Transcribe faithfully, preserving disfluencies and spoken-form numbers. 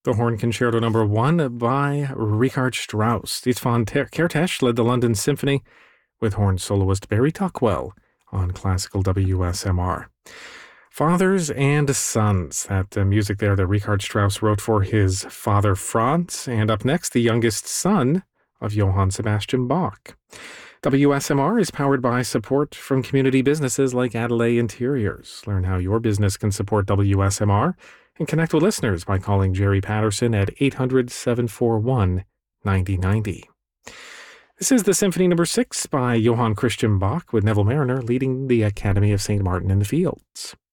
The Horn Concerto Number One by Richard Strauss. Dietz von Kertész led the London Symphony with horn soloist Barry Tuckwell on classical W S M R. Fathers and Sons, that uh, music there that Richard Strauss wrote for his father Franz, and up next, the youngest son of Johann Sebastian Bach. W S M R is powered by support from community businesses like Adelaide Interiors. Learn how your business can support W S M R and connect with listeners by calling Jerry Patterson at eight hundred, seven four one, nine zero nine zero. This is the Symphony Number Six by Johann Christian Bach, with Neville Marriner leading the Academy of Saint Martin in the Fields.